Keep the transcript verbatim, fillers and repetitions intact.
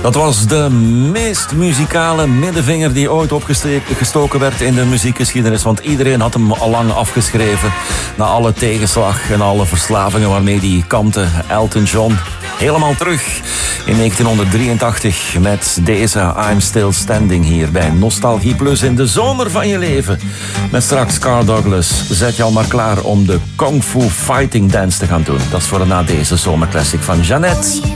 Dat was de meest muzikale middenvinger die ooit opgestoken werd in de muziekgeschiedenis. Want iedereen had hem al lang afgeschreven. Na alle tegenslag en alle verslavingen waarmee hij kampte. Elton John, helemaal terug in negentienhonderddrieëntachtig met deze I'm Still Standing hier bij Nostalgie Plus in de zomer van je leven. Met straks Carl Douglas. Zet je al maar klaar om de Kung Fu Fighting Dance te gaan doen. Dat is voor na deze zomerclassic van Jeannette.